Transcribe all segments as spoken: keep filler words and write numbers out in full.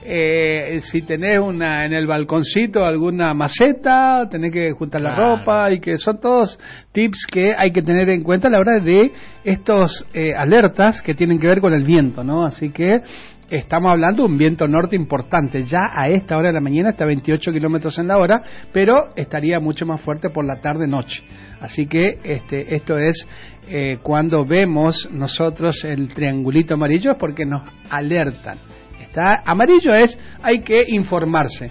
eh, si tenés una en el balconcito alguna maceta, tenés que juntar la claro. ropa, y que son todos tips que hay que tener en cuenta a la hora de estos eh, alertas que tienen que ver con el viento, ¿no? Así que estamos hablando de un viento norte importante. Ya a esta hora de la mañana está a veintiocho kilómetros en la hora, pero estaría mucho más fuerte por la tarde-noche. Así que este, esto es eh, cuando vemos nosotros el triangulito amarillo, es porque nos alertan. Está amarillo es hay que informarse.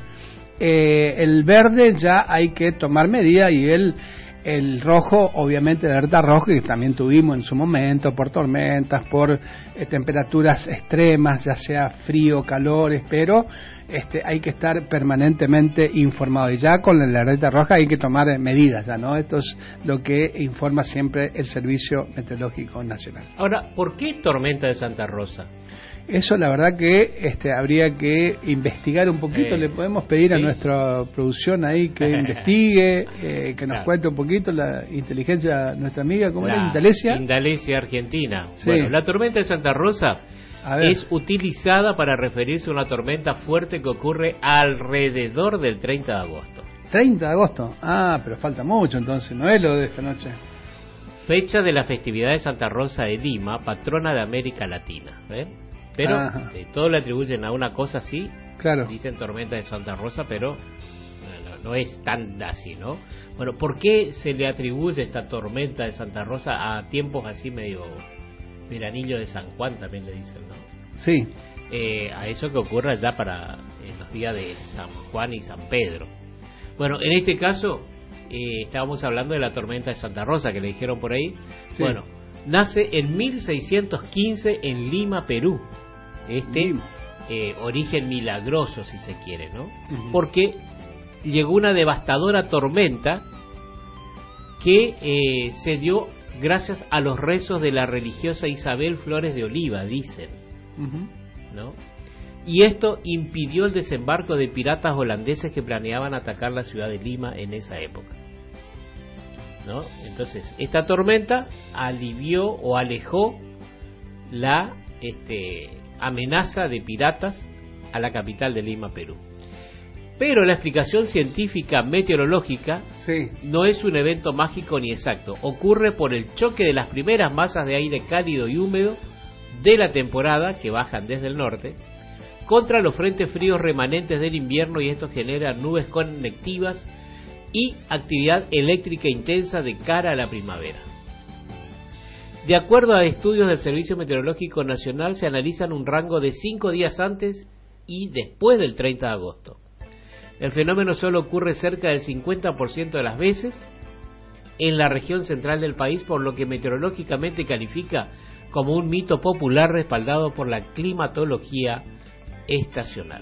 Eh, el verde ya hay que tomar medidas, y el El rojo, obviamente, la alerta roja, que también tuvimos en su momento, por tormentas, por eh, temperaturas extremas, ya sea frío, calores, pero este, hay que estar permanentemente informado. Y ya con la alerta roja hay que tomar eh, medidas, ya, ¿no? Esto es lo que informa siempre el Servicio Meteorológico Nacional. Ahora, ¿por qué tormenta de Santa Rosa? Eso la verdad que este, habría que investigar un poquito. Eh, Le podemos pedir ¿sí? a nuestra producción ahí que investigue, eh, que nos claro. cuente un poquito la inteligencia, nuestra amiga, ¿cómo era? Indalecia. Indalecia Argentina. Sí. Bueno, la tormenta de Santa Rosa es utilizada para referirse a una tormenta fuerte que ocurre alrededor del treinta de agosto. ¿treinta de agosto? Ah, pero falta mucho entonces, no es lo de esta noche. Fecha de la festividad de Santa Rosa de Lima, patrona de América Latina, ¿eh? Pero eh, todo le atribuyen a una cosa así, claro. dicen tormenta de Santa Rosa, pero no, no es tan así, ¿no? Bueno, ¿por qué se le atribuye esta tormenta de Santa Rosa a tiempos así medio veranillo de San Juan, también le dicen, ¿no? Sí. Eh, a eso que ocurra ya para eh, los días de San Juan y San Pedro. Bueno, en este caso eh, estábamos hablando de la tormenta de Santa Rosa, que le dijeron por ahí. Sí. Bueno, nace en mil seiscientos quince en Lima, Perú. Este eh, origen milagroso, si se quiere, ¿no? Uh-huh. Porque llegó una devastadora tormenta que eh, se dio gracias a los rezos de la religiosa Isabel Flores de Oliva, dicen, uh-huh. ¿no? Y esto impidió el desembarco de piratas holandeses que planeaban atacar la ciudad de Lima en esa época, ¿no? Entonces, esta tormenta alivió o alejó la este, amenaza de piratas a la capital de Lima, Perú. Pero la explicación científica meteorológica sí. no es un evento mágico ni exacto. Ocurre por el choque de las primeras masas de aire cálido y húmedo de la temporada, que bajan desde el norte, contra los frentes fríos remanentes del invierno, y esto genera nubes convectivas y actividad eléctrica intensa de cara a la primavera. De acuerdo a estudios del Servicio Meteorológico Nacional, se analizan un rango de cinco días antes y después del treinta de agosto. El fenómeno solo ocurre cerca del cincuenta por ciento de las veces en la región central del país, por lo que meteorológicamente califica como un mito popular respaldado por la climatología estacional.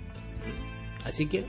Así que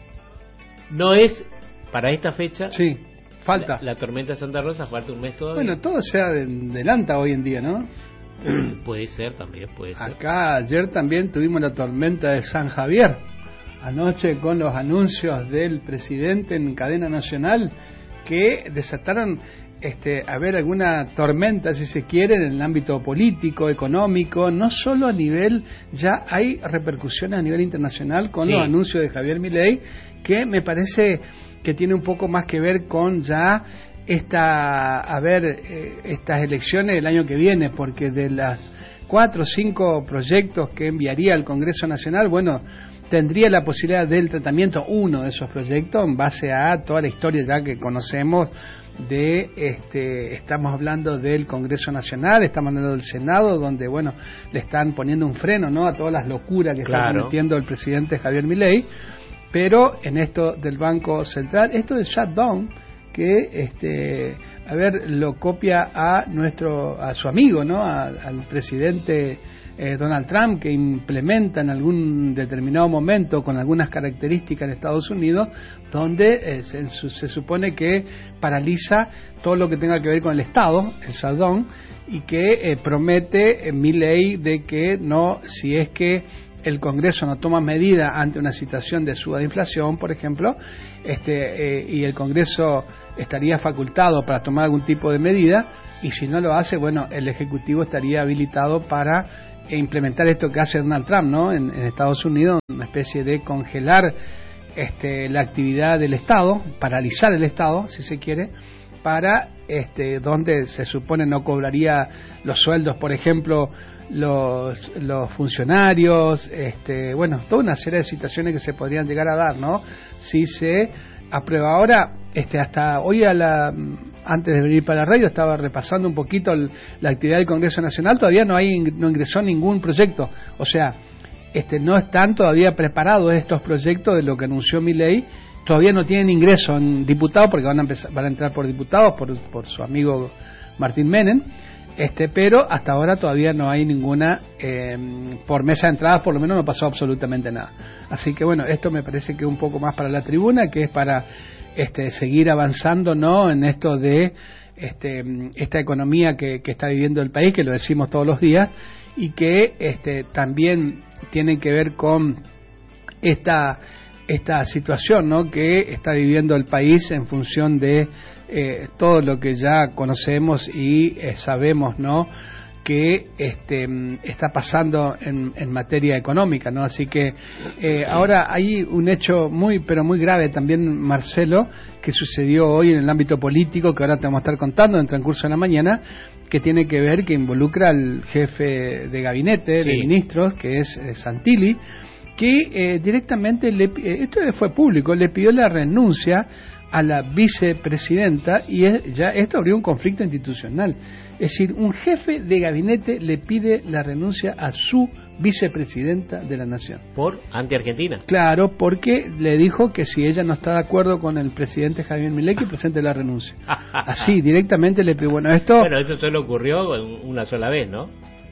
no es para esta fecha. Sí, falta. La, la tormenta de Santa Rosa, falta un mes todavía. Bueno, todo se adelanta hoy en día, ¿no? Puede ser también, puede ser. Acá ayer también tuvimos la tormenta de San Javier. Anoche, con los anuncios del presidente en cadena nacional, que desataron este, a ver alguna tormenta, si se quiere, en el ámbito político, económico, no solo a nivel, ya hay repercusiones a nivel internacional con sí. los anuncios de Javier Milei, que me parece que tiene un poco más que ver con ya esta, a ver, eh, estas elecciones del año que viene, porque de las cuatro o cinco proyectos que enviaría al Congreso Nacional, bueno, tendría la posibilidad del tratamiento uno de esos proyectos en base a toda la historia ya que conocemos de este estamos hablando del Congreso Nacional, estamos hablando del Senado, donde bueno, le están poniendo un freno, ¿no?, a todas las locuras que claro. está cometiendo el presidente Javier Milei. Pero en esto del Banco Central, esto del shutdown, que este a ver, lo copia a nuestro a su amigo, ¿no?, a, al presidente Eh, Donald Trump, que implementa en algún determinado momento con algunas características en Estados Unidos, donde eh, se, se supone que paraliza todo lo que tenga que ver con el Estado, el shutdown, y que eh, promete eh, Milei de que no, si es que el Congreso no toma medidas ante una situación de suba de inflación, por ejemplo, este eh, y el Congreso estaría facultado para tomar algún tipo de medida, y si no lo hace, bueno, el Ejecutivo estaría habilitado para implementar esto que hace Donald Trump, ¿no? En, en Estados Unidos, una especie de congelar este, la actividad del Estado, paralizar el Estado, si se quiere, para este, donde se supone no cobraría los sueldos, por ejemplo, los, los funcionarios, este, bueno, toda una serie de situaciones que se podrían llegar a dar, ¿no? Si se aprueba. Ahora, este, hasta hoy a la, antes de venir para la radio estaba repasando un poquito el, la actividad del Congreso Nacional. Todavía no hay, no ingresó ningún proyecto, o sea, este, no están todavía preparados estos proyectos de lo que anunció Milei. Todavía no tienen ingreso en diputados porque van a empezar, van a entrar por diputados por, por su amigo Martín Menem. Este, pero hasta ahora todavía no hay ninguna, eh, por mesa de entradas por lo menos no pasó absolutamente nada. Así que bueno, esto me parece que es un poco más para la tribuna, que es para este, seguir avanzando, ¿no? En esto de este, esta economía que, que está viviendo el país, que lo decimos todos los días, y que este, también tiene que ver con esta, esta situación, ¿no? Que está viviendo el país en función de Eh, todo lo que ya conocemos y eh, sabemos, ¿no? Que este, está pasando en, en materia económica, ¿no? Así que eh, ahora hay un hecho muy, pero muy grave también, Marcelo, que sucedió hoy en el ámbito político, que ahora te vamos a estar contando en el transcurso de la mañana, que tiene que ver, que involucra al jefe de gabinete, sí, de ministros, que es eh, Santilli, que eh, directamente, le, eh, esto fue público, le pidió la renuncia a la vicepresidenta, y es, ya esto abrió un conflicto institucional. Es decir, un jefe de gabinete le pide la renuncia a su vicepresidenta de la nación. ¿Por anti-Argentina? Claro, porque le dijo que si ella no está de acuerdo con el presidente Javier Milei, que presente la renuncia. Así, directamente le pidió. Bueno, esto... Bueno, eso solo ocurrió una sola vez, ¿no?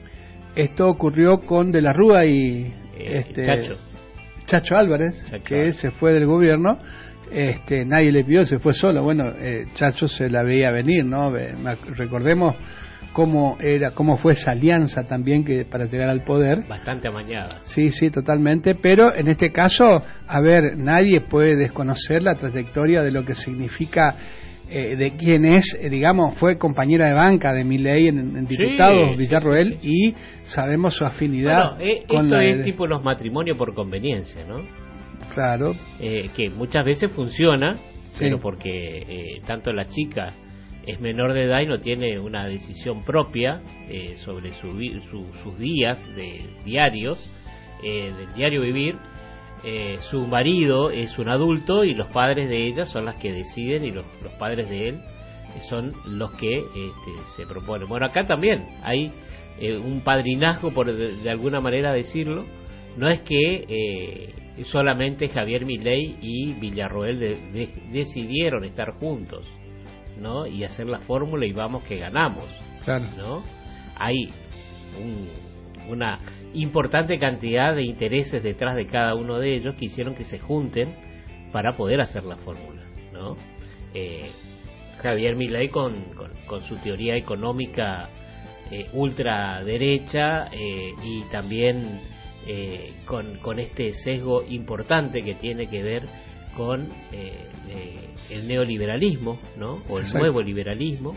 Esto ocurrió con De la Rúa y... Eh, este, Chacho. Chacho Álvarez, Chacho que Álvarez. se fue del gobierno. Este, nadie le pidió, se fue solo. Bueno, eh, Chacho se la veía venir, ¿no? Recordemos cómo era, cómo fue esa alianza también que para llegar al poder. Bastante amañada. Sí, sí, totalmente. Pero en este caso, a ver, nadie puede desconocer la trayectoria de lo que significa, eh, de quién es, eh, digamos, fue compañera de banca de Milei en, en diputados, sí, Villarroel, sí, sí. Y sabemos su afinidad. Bueno, eh, con esto la es de... tipo los matrimonios por conveniencia, ¿no? Claro. Eh, que muchas veces funciona, sí, pero porque eh, tanto la chica es menor de edad y no tiene una decisión propia eh, sobre su, su, sus días de diarios, eh, del diario vivir. Eh, su marido es un adulto y los padres de ella son las que deciden, y los, los padres de él son los que este, se proponen. Bueno, acá también hay eh, un padrinazgo, por de, de alguna manera decirlo. No es que eh, solamente Javier Milei y Villarroel de, de, decidieron estar juntos, ¿no? Y hacer la fórmula y vamos que ganamos, claro, ¿no? Hay un, una importante cantidad de intereses detrás de cada uno de ellos que hicieron que se junten para poder hacer la fórmula, ¿no? Eh, Javier Milei con, con, con su teoría económica eh, ultraderecha eh, y también Eh, con, con este sesgo importante que tiene que ver con eh, eh, el neoliberalismo, ¿no? O el Exacto. nuevo liberalismo,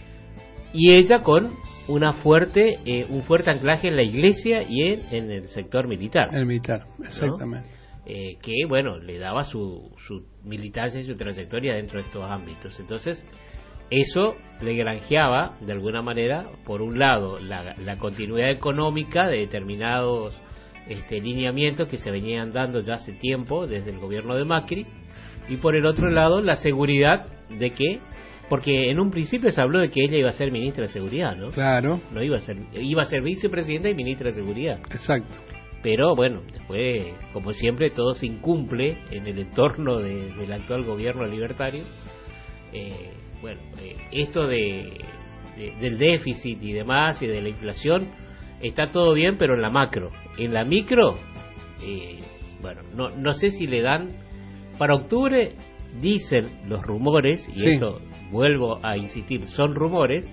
y ella con una fuerte eh, un fuerte anclaje en la iglesia y en, en el sector militar. El militar, exactamente. ¿No? Eh, que, bueno, le daba su, su militancia y su trayectoria dentro de estos ámbitos. Entonces, eso le granjeaba, de alguna manera, por un lado, la, la continuidad económica de determinados Este, lineamientos que se venían dando ya hace tiempo desde el gobierno de Macri, y por el otro lado la seguridad de que, porque en un principio se habló de que ella iba a ser ministra de seguridad, ¿no? Claro. No iba a ser, iba a ser vicepresidenta y ministra de seguridad. Exacto. Pero bueno, después, como siempre, todo se incumple en el entorno de, del actual gobierno libertario. Eh, bueno, eh, esto de, de del déficit y demás y de la inflación está todo bien, pero en la macro. En la micro, eh, bueno, no, no sé si le dan para octubre, dicen los rumores, y sí, esto vuelvo a insistir, son rumores,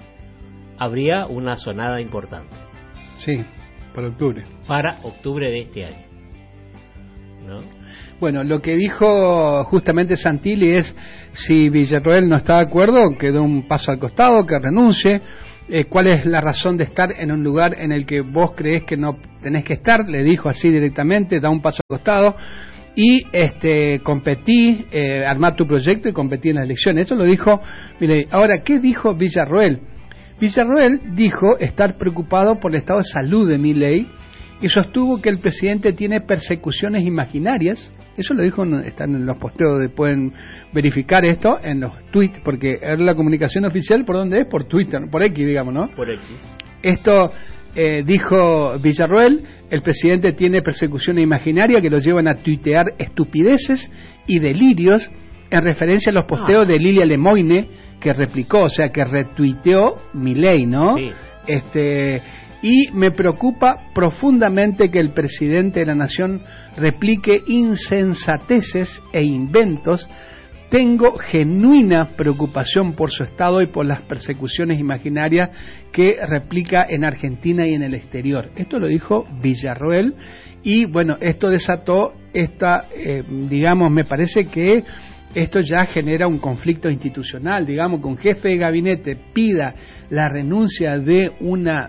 habría una sonada importante. Sí, para octubre. Para octubre de este año, ¿no? Bueno, lo que dijo justamente Santilli es, si Villarroel no está de acuerdo, que dé un paso al costado, que renuncie. Eh, ¿Cuál es la razón de estar en un lugar en el que vos creés que no tenés que estar? Le dijo así directamente, da un paso al costado y este competí, eh, armar tu proyecto y competí en las elecciones. Eso lo dijo Milei. Ahora, ¿qué dijo Villarroel? Villarroel dijo estar preocupado por el estado de salud de Milei y sostuvo que el presidente tiene persecuciones imaginarias. Eso lo dijo, están en los posteos, de, pueden verificar esto en los tweets, porque es la comunicación oficial, ¿por dónde es? Por Twitter, por X, digamos, ¿no? Por X. Esto eh, dijo Villarroel, el presidente tiene persecuciones imaginarias que lo llevan a tuitear estupideces y delirios en referencia a los posteos ah. de Lilia Lemoine, que replicó, o sea, que retuiteó Milei, ¿no? Sí. Este... Y me preocupa profundamente que el presidente de la nación replique insensateces e inventos. Tengo genuina preocupación por su estado y por las persecuciones imaginarias que replica en Argentina y en el exterior. Esto lo dijo Villarroel y bueno, esto desató esta, eh, digamos, me parece que esto ya genera un conflicto institucional, digamos, que un jefe de gabinete pida la renuncia de una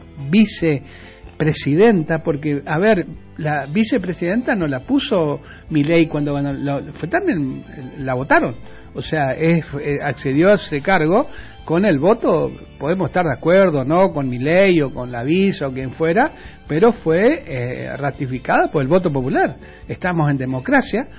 vicepresidenta, porque, a ver, la vicepresidenta no la puso Milei cuando ganó, la, fue también, la votaron, o sea, es, accedió a ese cargo con el voto, podemos estar de acuerdo, ¿no?, con Milei o con la vice o quien fuera, pero fue eh, ratificada por el voto popular. Estamos en democracia.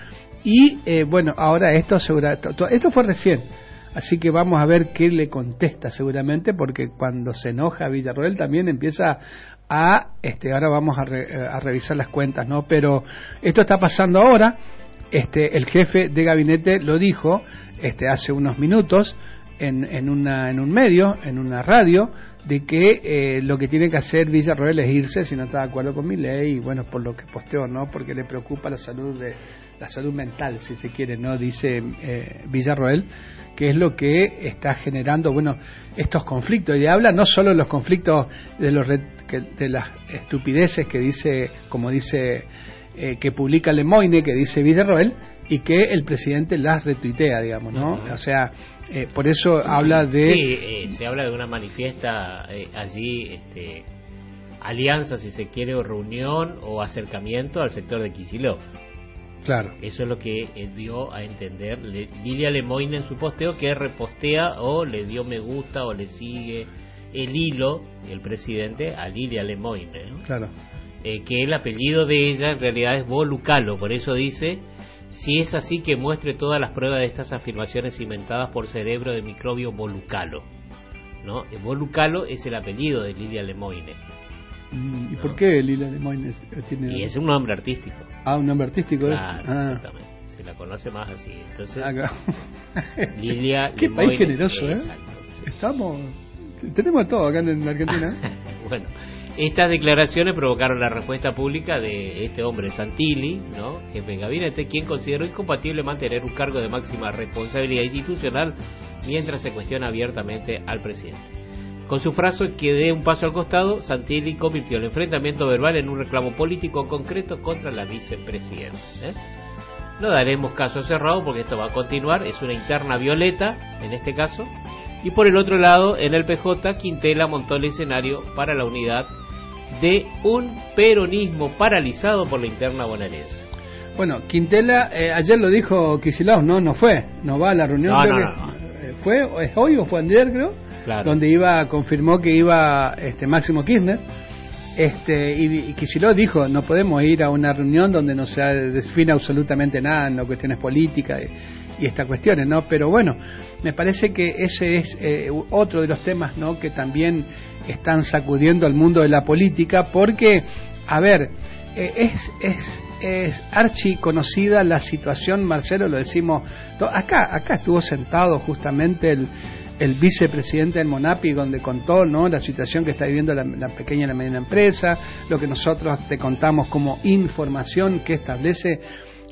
Y eh, bueno, ahora esto segura, esto, esto fue recién, así que vamos a ver qué le contesta seguramente, porque cuando se enoja Villarroel también empieza a, este, ahora vamos a, re, a revisar las cuentas, ¿no? Pero esto está pasando ahora, este, el jefe de gabinete lo dijo, este, hace unos minutos en, en una, en un medio, en una radio, de que eh, lo que tiene que hacer Villarroel es irse si no está de acuerdo con Milei, y bueno, por lo que posteó, ¿no? Porque le preocupa la salud de la salud mental, si se quiere, ¿no? Dice eh, Villarroel, que es lo que está generando, bueno, estos conflictos. Y habla no solo de los conflictos de los que, de las estupideces que dice, como dice, eh, que publica Lemoine, que dice Villarroel, y que el presidente las retuitea, digamos, ¿no? Uh-huh. O sea, eh, por eso habla de... Sí, eh, se habla de una manifiesta eh, allí, este, alianza, si se quiere, o reunión o acercamiento al sector de Kicillof. Claro. Eso es lo que eh, dio a entender le, Lilia Lemoine en su posteo, que repostea o le dio me gusta o le sigue el hilo el presidente a Lilia Lemoine, ¿no? Claro. Eh, que el apellido de ella en realidad es Volucalo, por eso dice: si es así, que muestre todas las pruebas de estas afirmaciones inventadas por cerebro de microbio Volucalo, ¿no? El Volucalo es el apellido de Lilia Lemoine. ¿Y ¿no? por qué Lilia Lemoine tiene...? Y es un nombre artístico. Ah, un nombre artístico. Claro, ah. exactamente. Se la conoce más así. Entonces, Acá. Lilia Qué Lemoine, país generoso, ¿eh? Exacto, sí. Estamos... Tenemos todo acá en la Argentina. Bueno, estas declaraciones provocaron la respuesta pública de este hombre, Santilli, ¿no?, jefe de gabinete, quien consideró incompatible mantener un cargo de máxima responsabilidad institucional mientras se cuestiona abiertamente al presidente. Con su frase que dé un paso al costado, Santilli convirtió el enfrentamiento verbal en un reclamo político concreto contra la vicepresidenta. ¿eh? No daremos caso cerrado porque esto va a continuar, es una interna violeta en este caso. Y por el otro lado, en el P J, Quintela montó el escenario para la unidad de un peronismo paralizado por la interna bonaerense. Bueno, Quintela, eh, ayer lo dijo Kicillof, no, no fue, no va a la reunión. No, creo no, que, no, no. ¿Fue, es hoy o fue ayer, creo? Claro. Donde iba, confirmó que iba este Máximo Kirchner, este y, y Kicillof dijo, no podemos ir a una reunión donde no se define absolutamente nada en las cuestiones políticas y, y estas cuestiones, ¿no? Pero bueno, me parece que ese es eh, otro de los temas, ¿no?, que también están sacudiendo al mundo de la política, porque, a ver, eh, es, es, es archi conocida la situación, Marcelo, lo decimos, acá, acá estuvo sentado justamente el, el vicepresidente del MONAPI, donde contó, ¿no?, la situación que está viviendo la, la pequeña y la mediana empresa, lo que nosotros te contamos como información que establece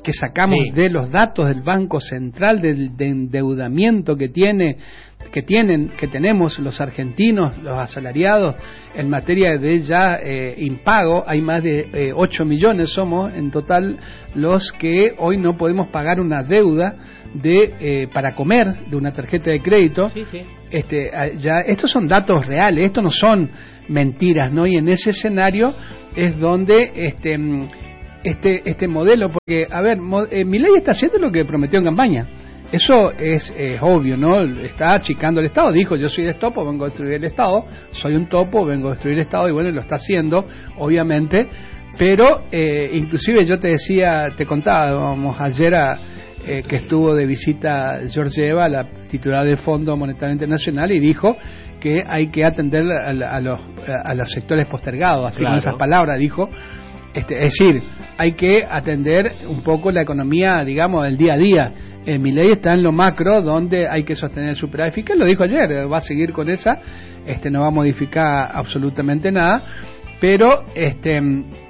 que sacamos sí. de los datos del Banco Central, del de endeudamiento que tiene que tienen que tenemos los argentinos, los asalariados, en materia de ya eh, impago, hay más de eh, ocho millones somos en total los que hoy no podemos pagar una deuda de eh, para comer de una tarjeta de crédito. Sí, sí. Este, ya estos son datos reales, estos no son mentiras, ¿no? Y en ese escenario es donde este este este modelo, porque a ver, eh, Milei está haciendo lo que prometió en campaña. Eso es, es obvio, ¿no? Está achicando el Estado. Dijo, yo soy de topo, vengo a destruir el Estado. Soy un topo, vengo a destruir el Estado. Y bueno, lo está haciendo, obviamente. Pero, eh, inclusive yo te decía, te contábamos ayer a, eh, que estuvo de visita Georgieva, la titular del Fondo Monetario Internacional, y dijo que hay que atender a, a, los, a los sectores postergados. Así claro. Con esas palabras dijo, este, es decir, hay que atender un poco la economía, digamos, del día a día. Eh, Milei está en lo macro, donde hay que sostener el superávit fiscal, lo dijo ayer, va a seguir con esa, este no va a modificar absolutamente nada, pero este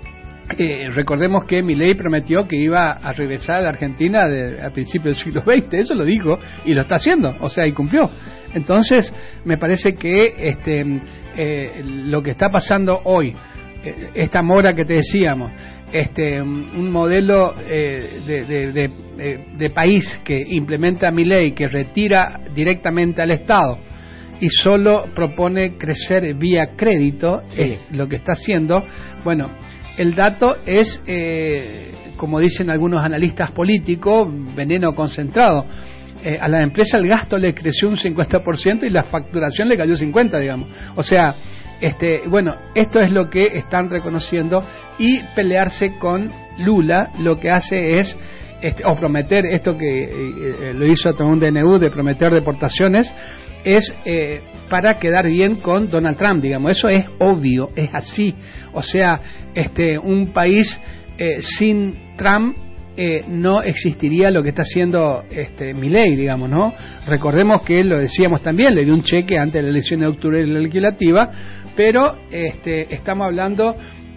eh, recordemos que Milei prometió que iba a regresar a la Argentina de, a principios del siglo veinte, eso lo dijo, y lo está haciendo, o sea, y cumplió. Entonces, me parece que este eh, lo que está pasando hoy, eh, esta mora que te decíamos, este un modelo eh, de, de, de, de país que implementa Milei, que retira directamente al Estado y solo propone crecer vía crédito, sí. Es lo que está haciendo. Bueno, el dato es, eh, como dicen algunos analistas políticos, veneno concentrado. Eh, a la empresa el gasto le creció un cincuenta por ciento y la facturación le cayó cincuenta por ciento, digamos. O sea, Este, bueno, esto es lo que están reconociendo, y pelearse con Lula lo que hace es, este, o prometer esto que eh, lo hizo a través de un D N U de prometer deportaciones, es eh, para quedar bien con Donald Trump, digamos. Eso es obvio, es así. O sea, este, un país eh, sin Trump eh, no existiría lo que está haciendo este Milei, digamos, ¿no? Recordemos que lo decíamos también, le dio un cheque antes de la elección de octubre de la legislativa. Pero este, estamos hablando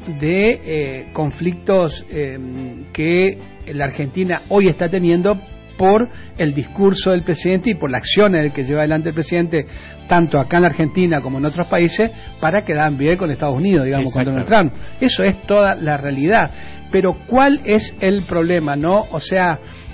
de eh, conflictos eh, que la Argentina hoy está teniendo por el discurso del presidente y por las acciones que lleva adelante el presidente, tanto acá en la Argentina como en otros países, para quedar bien con Estados Unidos, digamos, con Donald Trump. Eso es toda la realidad. Pero ¿cuál es el problema, no? O sea,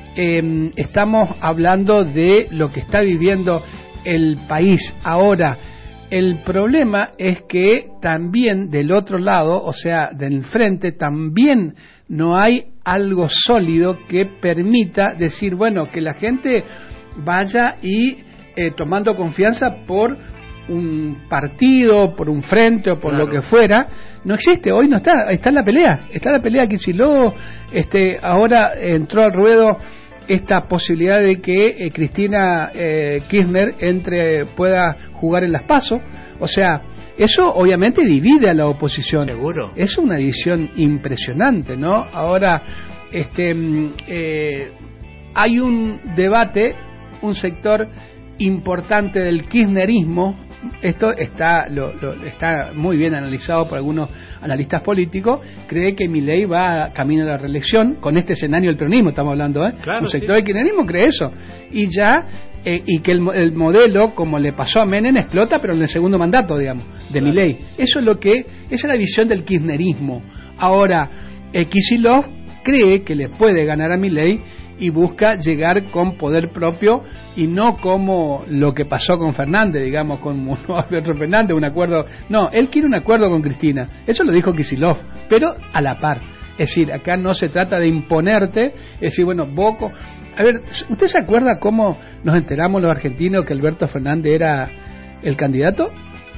eh, estamos hablando de lo que está viviendo el país ahora. El problema es que también del otro lado, o sea, del frente, también no hay algo sólido que permita decir, bueno, que la gente vaya y eh, tomando confianza por un partido, por un frente o por claro. lo que fuera. No existe, hoy no está, está en la pelea, está en la pelea Kicillof, este, ahora entró al ruedo esta posibilidad de que eh, Cristina eh, Kirchner entre pueda jugar en las PASO. O sea, eso obviamente divide a la oposición. Seguro. Es una división impresionante, ¿no? Ahora, este, eh, hay un debate, un sector importante del kirchnerismo. Esto está lo, lo, está muy bien analizado por algunos analistas políticos. Cree que Milei va camino a la reelección con este escenario del peronismo, estamos hablando, ¿eh? Claro, un sector sí. del kirchnerismo cree eso, y ya eh, y que el, el modelo, como le pasó a Menem, explota, pero en el segundo mandato, digamos, de claro. Milei. Eso es lo que esa es la visión del kirchnerismo. Ahora, eh, Kicillof cree que le puede ganar a Milei y busca llegar con poder propio, y no como lo que pasó con Fernández, digamos, con Alberto Fernández, un acuerdo. No, él quiere un acuerdo con Cristina, eso lo dijo Kicillof, pero a la par. Es decir, acá no se trata de imponerte, es decir, bueno, Boco. A ver, ¿usted se acuerda cómo nos enteramos los argentinos que Alberto Fernández era el candidato?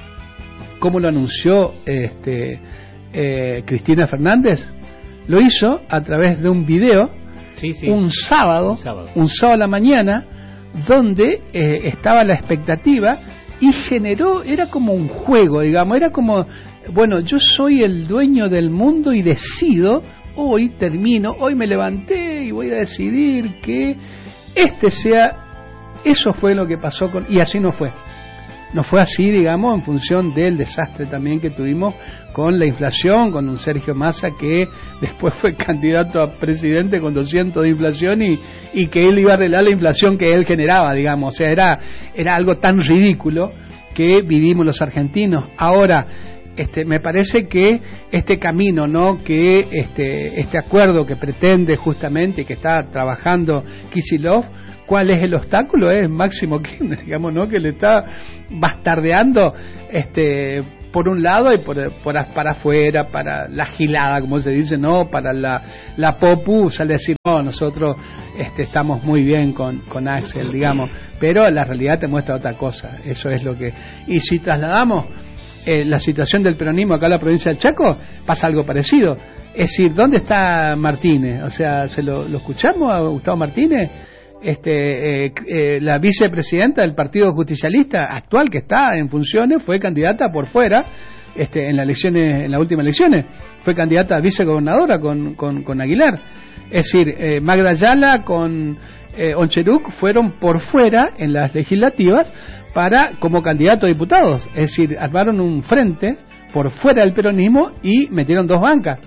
¿Cómo lo anunció este eh, Cristina Fernández? Lo hizo a través de un video. Sí, sí. Un sábado, un sábado, un sábado a la mañana, donde eh, estaba la expectativa, y generó, era como un juego, digamos, era como, bueno, yo soy el dueño del mundo y decido, hoy termino, hoy me levanté y voy a decidir que este sea, eso fue lo que pasó con, y así no fue. no fue así, digamos, en función del desastre también que tuvimos con la inflación, con un Sergio Massa que después fue candidato a presidente con doscientos de inflación y, y que él iba a arreglar la inflación que él generaba, digamos. O sea, era, era algo tan ridículo que vivimos los argentinos. Ahora, Este, me parece que este camino, ¿no? Que este, este acuerdo que pretende justamente, que está trabajando Kicillof, ¿cuál es el obstáculo? Es Máximo Kirchner, digamos, ¿no? Que le está bastardeando, este, por un lado y por, por para afuera, para la gilada, como se dice, ¿no? Para la, la popu, sale a decir, no, nosotros este, estamos muy bien con, con Axel, digamos, pero la realidad te muestra otra cosa, eso es lo que... Y si trasladamos Eh, la situación del peronismo acá en la provincia del Chaco, pasa algo parecido. Es decir, ¿dónde está Martínez? O sea, ¿se lo, lo escuchamos a Gustavo Martínez? Este, eh, eh, la vicepresidenta del Partido Justicialista actual que está en funciones fue candidata por fuera, este, en las elecciones, en las últimas elecciones, fue candidata a vicegobernadora con, con, con Aguilar. Es decir, eh, Magda Ayala con eh, Oncheruc fueron por fuera en las legislativas para como candidato a diputados, es decir, armaron un frente por fuera del peronismo y metieron dos bancas.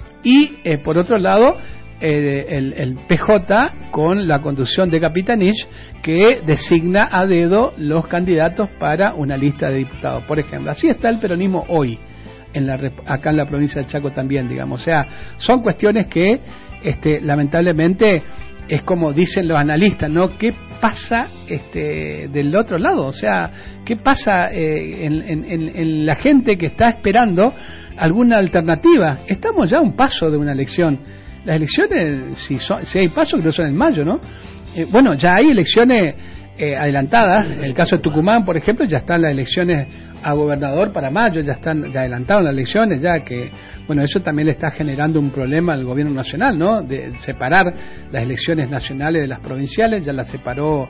Y eh, por otro lado, eh, el, el P J con la conducción de Capitanich, que designa a dedo los candidatos para una lista de diputados, por ejemplo. Así está el peronismo hoy, en la, acá en la provincia del Chaco también, digamos. O sea, son cuestiones que este, lamentablemente es como dicen los analistas, ¿no? ¿Qué pasa este, del otro lado? O sea, ¿qué pasa eh, en, en, en la gente que está esperando alguna alternativa? Estamos ya a un paso de una elección. Las elecciones, si, son, si hay pasos, creo que son en mayo, ¿no? Eh, bueno, ya hay elecciones eh, adelantadas. En el caso de Tucumán, por ejemplo, ya están las elecciones a gobernador para mayo, ya están ya adelantadas las elecciones, ya que... Bueno, eso también le está generando un problema al gobierno nacional, ¿no? De separar las elecciones nacionales de las provinciales, ya las separó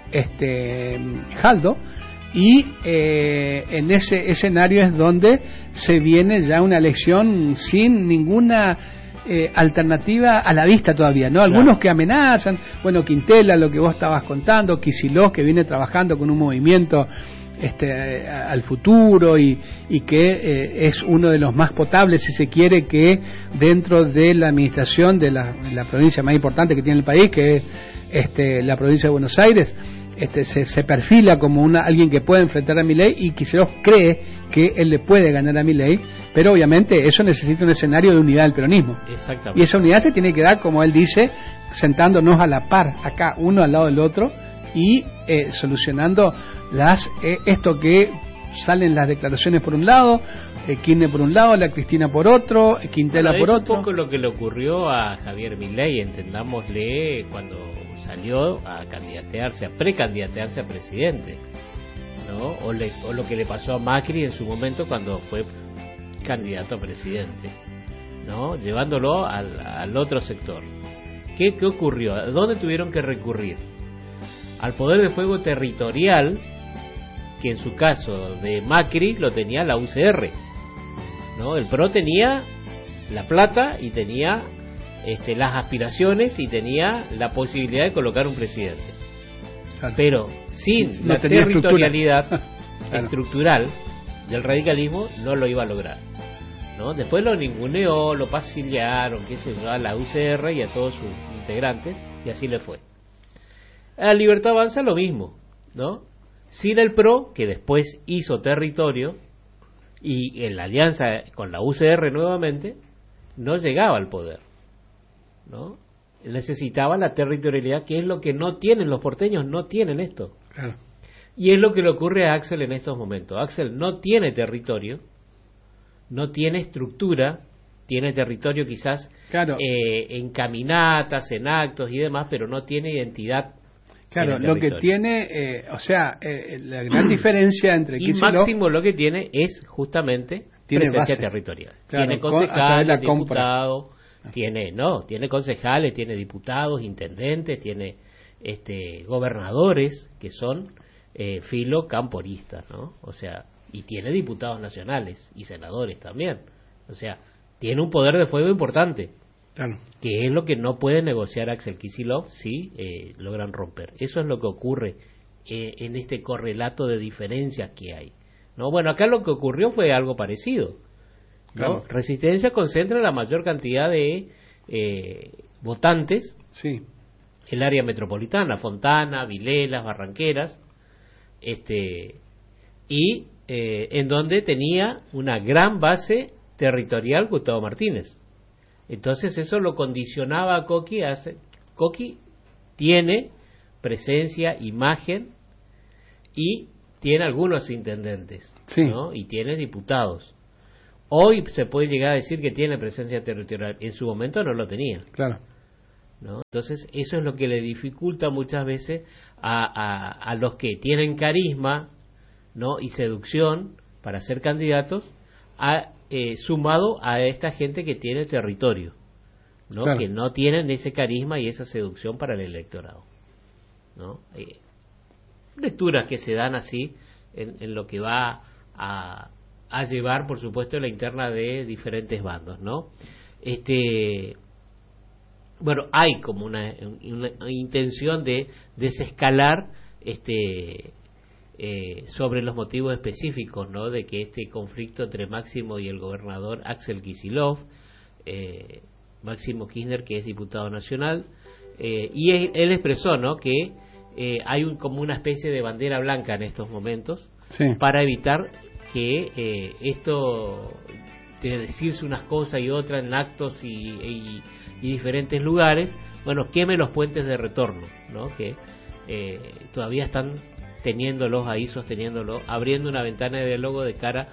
este Jaldo, y eh, en ese escenario es donde se viene ya una elección sin ninguna eh, alternativa a la vista todavía, ¿no? Algunos claro. que amenazan, bueno, Quintela, lo que vos estabas contando, Kicillof, que viene trabajando con un movimiento Este, al futuro y, y que eh, es uno de los más potables, si se quiere, que dentro de la administración de la, la provincia más importante que tiene el país, que es este, la provincia de Buenos Aires, este, se, se perfila como una alguien que puede enfrentar a Milei, y Kicillof cree que él le puede ganar a Milei, pero obviamente eso necesita un escenario de unidad del peronismo. Exactamente. Y esa unidad se tiene que dar, como él dice, sentándonos a la par, acá uno al lado del otro, y eh, solucionando las eh, esto que salen las declaraciones por un lado, eh, Kirchner por un lado, la Cristina por otro, Quintela bueno, por es otro. Un poco lo que le ocurrió a Javier Milei, entendámosle, cuando salió a candidatearse, a precandidatearse a presidente, ¿no? O, le, o lo que le pasó a Macri en su momento cuando fue candidato a presidente, ¿no? Llevándolo al, al otro sector. ¿Qué, ¿Qué ocurrió? ¿A dónde tuvieron que recurrir? Al poder de fuego territorial, que en su caso de Macri lo tenía la U C R, ¿no? El P R O tenía la plata y tenía este, las aspiraciones y tenía la posibilidad de colocar un presidente, claro. Pero sin no la territorialidad estructura. claro. estructural del radicalismo no lo iba a lograr, ¿no? Después lo ninguneó, lo pacillaron, qué sé yo, a la U C R y a todos sus integrantes, y así le fue. A Libertad Avanza lo mismo, ¿no? Sin el P R O, que después hizo territorio, y en la alianza con la U C R nuevamente, no llegaba al poder, ¿no? Necesitaba la territorialidad, que es lo que no tienen los porteños, no tienen esto. Claro. Y es lo que le ocurre a Axel en estos momentos. Axel no tiene territorio, no tiene estructura, tiene territorio quizás claro. eh, en caminatas, en actos y demás, pero no tiene identidad. Claro, lo que tiene, eh, o sea, eh, la gran diferencia entre y Máximo lo que tiene es justamente tiene presencia base. territorial. Claro, tiene concejales, con, diputados, tiene no, tiene concejales, tiene diputados, intendentes, tiene este gobernadores que son eh, filo camporistas, ¿no? O sea, y tiene diputados nacionales y senadores también. O sea, tiene un poder de fuego importante. Claro. Que es lo que no puede negociar Axel Kicillof si eh, logran romper. Eso es lo que ocurre eh, en este correlato de diferencias que hay, ¿no? Bueno, acá lo que ocurrió fue algo parecido, ¿no? Claro. Resistencia concentra la mayor cantidad de eh, votantes, sí, el área metropolitana, Fontana, Vilelas, Barranqueras, este y eh, en donde tenía una gran base territorial Gustavo Martínez. Entonces eso lo condicionaba a Coqui. A hacer, Coqui tiene presencia, imagen, y tiene algunos intendentes, sí, ¿no? Y tiene diputados. Hoy se puede llegar a decir que tiene presencia territorial, en su momento no lo tenía. Claro. ¿No? Entonces eso es lo que le dificulta muchas veces a, a, a los que tienen carisma, ¿no? Y seducción para ser candidatos, a, eh, sumado a esta gente que tiene territorio, ¿no? Claro. Que no tienen ese carisma y esa seducción para el electorado, ¿no? Eh, lecturas que se dan así en, en lo que va a, a llevar, por supuesto, la interna de diferentes bandos, ¿no? Este bueno, hay como una, una intención de desescalar este eh, sobre los motivos específicos, ¿no? De que este conflicto entre Máximo y el gobernador Axel Kicillof, eh, Máximo Kirchner, que es diputado nacional, eh, y él, él expresó, ¿no? Que eh, hay un, como una especie de bandera blanca en estos momentos, sí, para evitar que eh, esto de decirse unas cosas y otras en actos y, y y diferentes lugares, bueno, queme los puentes de retorno, ¿no? Que eh, todavía están teniéndolos ahí, sosteniéndolos, abriendo una ventana de diálogo de cara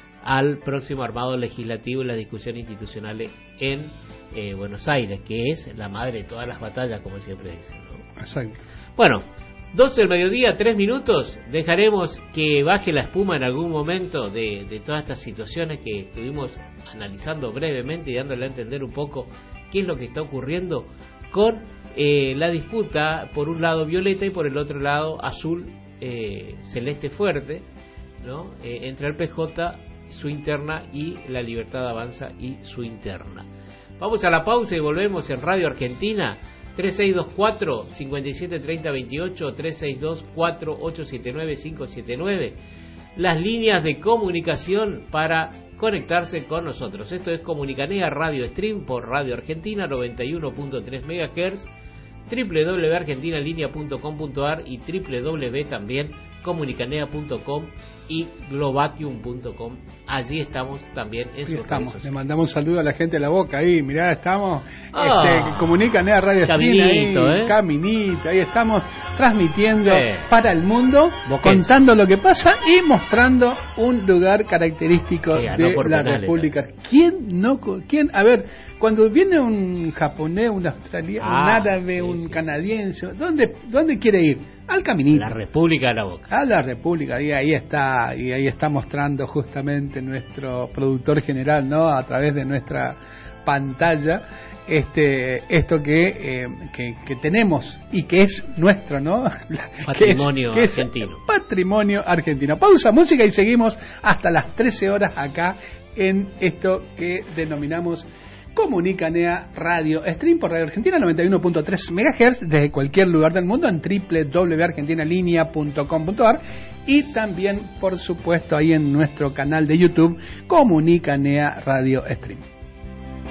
al próximo armado legislativo y las discusiones institucionales en eh, Buenos Aires, que es la madre de todas las batallas, como siempre dicen, ¿no? Exacto. Bueno, doce del mediodía, tres minutos, dejaremos que baje la espuma en algún momento de, de todas estas situaciones que estuvimos analizando brevemente y dándole a entender un poco qué es lo que está ocurriendo con eh, la disputa, por un lado violeta y por el otro lado azul eh, celeste fuerte, ¿no? Eh, entre el P J, su interna, y la Libertad Avanza y su interna. Vamos a la pausa y volvemos en Radio Argentina. Tres seis dos cuatro, cinco siete tres cero dos ocho, tres seis dos cuatro, ocho siete nueve, cinco siete nueve, las líneas de comunicación para conectarse con nosotros. Esto es Comunicanea Radio Stream por Radio Argentina noventa y uno punto tres megahertz, doble u doble u doble u punto argentina línea punto com punto a r y doble u doble u doble u también comunicanea punto com y globatium punto com. Allí estamos también en sus estamos. Le mandamos un saludo a la gente de La Boca ahí, mirá, estamos ah, este, Comunicanea Radio Stream ahí, ¿eh? Caminito, ahí estamos transmitiendo sí, para el mundo, Boquense, contando lo que pasa y mostrando un lugar característico sí, de la penales, República. ¿Quién no? ¿Quién? A ver, cuando viene un japonés, un australiano, ah, un árabe, sí, un sí, canadiense, sí. ¿dónde, ¿dónde quiere ir? Al Caminito. La República de La Boca. A la República, y ahí está, y ahí está mostrando justamente nuestro productor general, ¿no? A través de nuestra pantalla, este, esto que, eh, que, que tenemos y que es nuestro, ¿no? Patrimonio que es, que argentino. Es patrimonio argentino. Pausa, música y seguimos hasta las trece horas acá en esto que denominamos Comunicanea Radio Stream por Radio Argentina noventa y uno punto tres megahertz desde cualquier lugar del mundo en doble u doble u doble u punto argentina línea punto com punto a r y también, por supuesto, ahí en nuestro canal de YouTube Comunicanea Radio Stream.